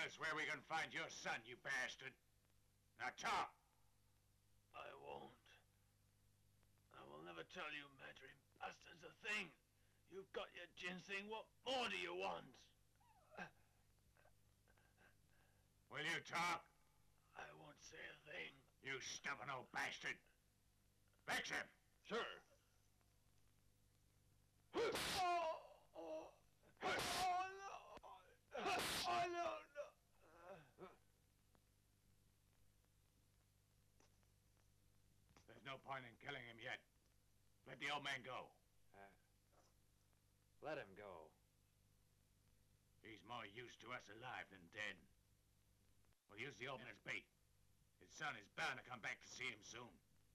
us where we can find your son, you bastard. Now talk! I won't. I will never tell you, Madrim. Bastard's a thing. You've got your ginseng. What more do you want? Will you talk? I won't say a thing. You stubborn old bastard. Vex him! Sir. Oh, no. Oh, no. There's no point in killing him yet. Let the old man go. Let him go. He's more use to us alive than dead. We'll use the old man as bait. His son is bound to come back to see him soon.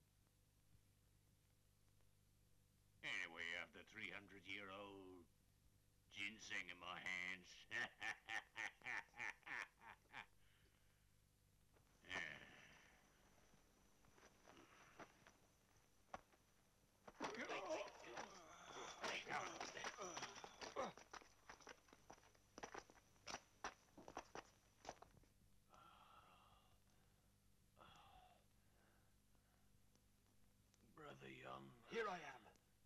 Anyway, after 300-year-old ginseng in my hands. Brother Young. Here I am.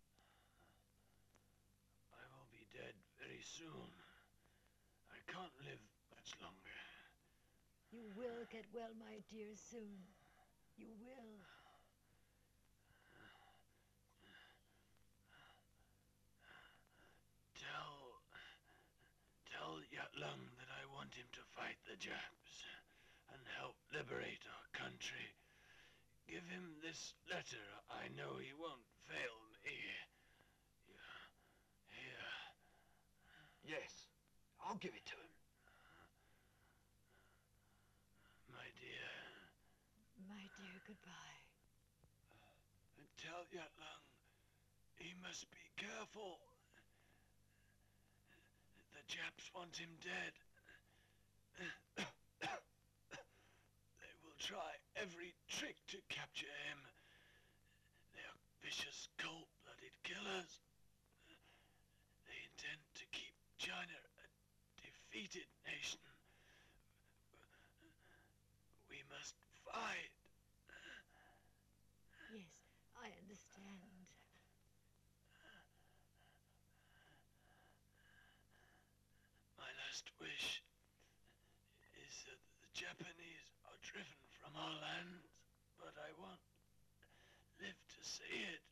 I will be dead very soon. I can't live much longer. You will get well, my dear, soon. You will. Tell Yatlung that I want him to fight the Japs and help liberate our country. Give him this letter. I know he won't fail me. Here. Yes, I'll give it to him. My dear. My dear, goodbye. And tell Yatlung he must be careful. The Japs want him dead. They will try every trick to capture him. They are vicious, cold-blooded killers. They intend to keep China a defeated nation. We must fight. Yes, I understand. My last wish is that the Japanese are driven from our lands, but I won't live to see it.